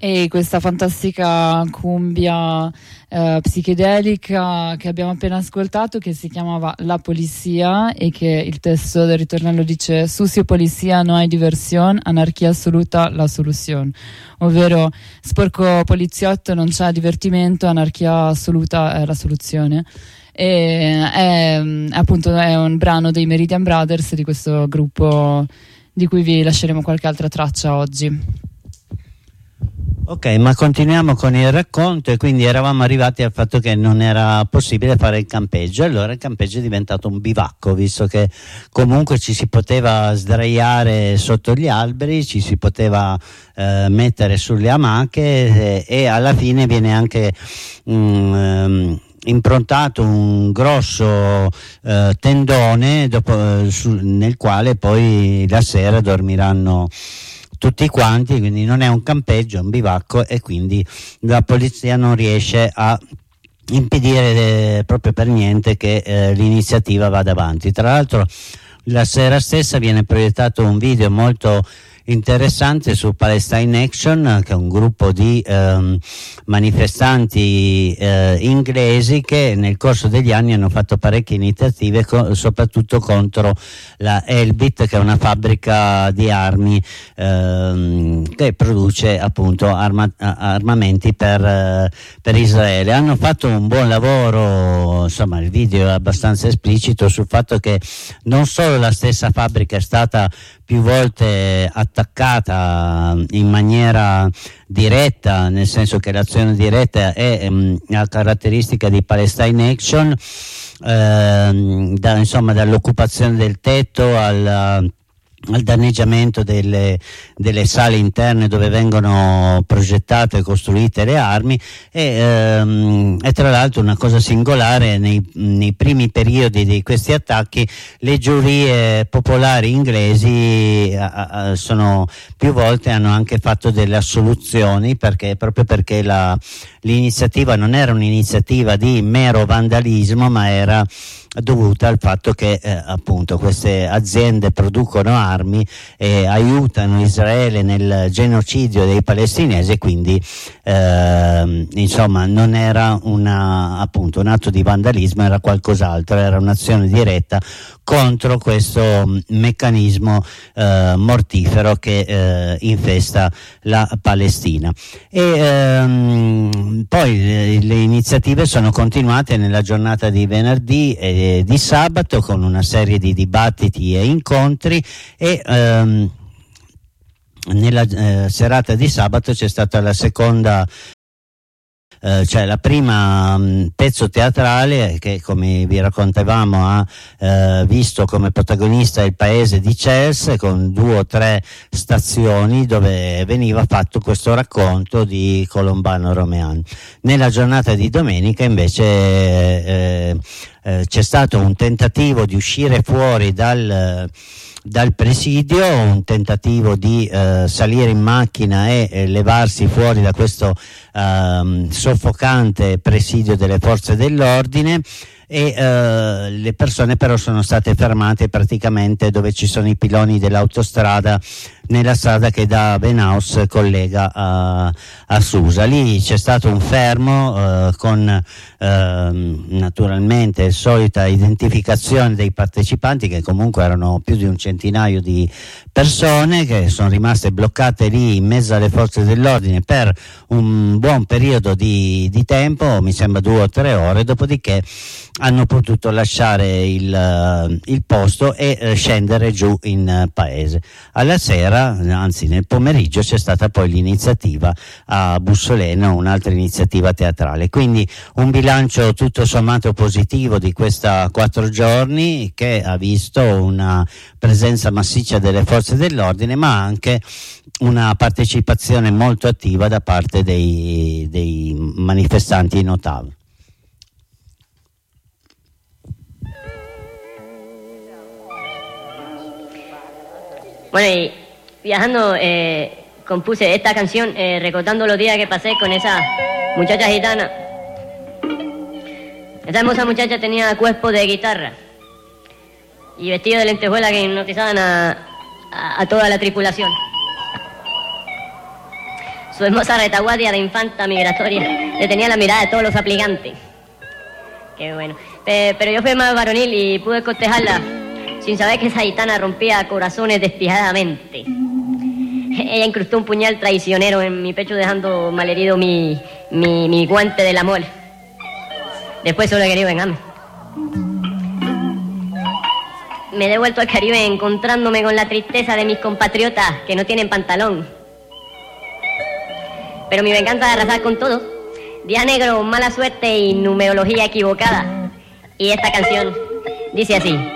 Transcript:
e questa fantastica cumbia psichedelica che abbiamo appena ascoltato, che si chiamava La Polizia, e che il testo del ritornello dice: Sucio policía, no hay diversión, anarchia assoluta la solución, ovvero sporco poliziotto, non c'è divertimento, anarchia assoluta è la soluzione. E appunto è un brano dei Meridian Brothers, di questo gruppo di cui vi lasceremo qualche altra traccia oggi. Ok, ma continuiamo con il racconto, e quindi eravamo arrivati al fatto che non era possibile fare il campeggio. Allora il campeggio è diventato un bivacco, visto che comunque ci si poteva sdraiare sotto gli alberi, ci si poteva mettere sulle amache, e alla fine viene anche improntato un grosso tendone nel quale poi la sera dormiranno tutti quanti, quindi non è un campeggio, è un bivacco, e quindi la polizia non riesce a impedire proprio per niente che l'iniziativa vada avanti. Tra l'altro la sera stessa viene proiettato un video molto interessante su Palestine Action, che è un gruppo di manifestanti inglesi che nel corso degli anni hanno fatto parecchie iniziative soprattutto contro la Elbit, che è una fabbrica di armi che produce appunto armamenti per Israele. Hanno fatto un buon lavoro, insomma il video è abbastanza esplicito sul fatto che non solo la stessa fabbrica è stata più volte attaccata in maniera diretta, nel senso che l'azione diretta è la caratteristica di Palestine Action, dall'occupazione del tetto al danneggiamento delle sale interne dove vengono progettate e costruite le armi, e tra l'altro una cosa singolare: nei primi periodi di questi attacchi le giurie popolari inglesi sono più volte hanno anche fatto delle assoluzioni, proprio perché l'iniziativa non era un'iniziativa di mero vandalismo, ma era dovuta al fatto che appunto queste aziende producono armi e aiutano Israele nel genocidio dei palestinesi, e quindi insomma non era un atto di vandalismo, era qualcos'altro, era un'azione diretta contro questo meccanismo mortifero che infesta la Palestina. E poi le iniziative sono continuate nella giornata di venerdì e di sabato, con una serie di dibattiti e incontri, e nella serata di sabato c'è stata la seconda, cioè la prima pezzo teatrale che, come vi raccontavamo, ha visto come protagonista il paese di Chelsea, con 2 o 3 stazioni dove veniva fatto questo racconto di Colombano Romean. Nella giornata di domenica invece c'è stato un tentativo di uscire fuori dal presidio, un tentativo di salire in macchina e levarsi fuori da questo soffocante presidio delle forze dell'ordine, e le persone però sono state fermate praticamente dove ci sono i piloni dell'autostrada, nella strada che da Benhaus collega a Susa. Lì c'è stato un fermo con naturalmente solita identificazione dei partecipanti, che comunque erano più di un centinaio di persone che sono rimaste bloccate lì in mezzo alle forze dell'ordine per un buon periodo di tempo, mi sembra 2 o 3 ore, dopodiché hanno potuto lasciare il posto e scendere giù in paese. Alla sera, anzi nel pomeriggio, c'è stata poi l'iniziativa a Bussoleno, un'altra iniziativa teatrale. Quindi un bilancio tutto sommato positivo di questa 4 giorni, che ha visto una presenza massiccia delle forze dell'ordine, ma anche una partecipazione molto attiva da parte dei manifestanti in Ottawa. Bueno, y viajando compuse esta canción recordando los días que pasé con esa muchacha gitana. Esa hermosa muchacha tenía cuerpo de guitarra y vestido de lentejuela que hipnotizaban a toda la tripulación. Su hermosa retaguardia de infanta migratoria detenía la mirada de todos los aplicantes. Qué bueno. Pero yo fui más varonil y pude cortejarla sin saber que esa gitana rompía corazones despiadadamente. Ella incrustó un puñal traicionero en mi pecho dejando malherido mi guante del amor. Después solo he querido vengarme. Me he devuelto al Caribe encontrándome con la tristeza de mis compatriotas que no tienen pantalón. Pero mi venganza de arrasar con todo. Día negro, mala suerte y numerología equivocada. Y esta canción dice así.